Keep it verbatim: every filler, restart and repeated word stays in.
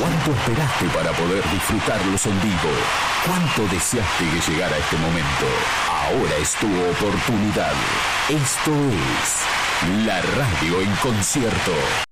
¿Cuánto esperaste para poder disfrutarlos en vivo? ¿Cuánto deseaste que llegara este momento? Ahora es tu oportunidad. Esto es La Radio en Concierto.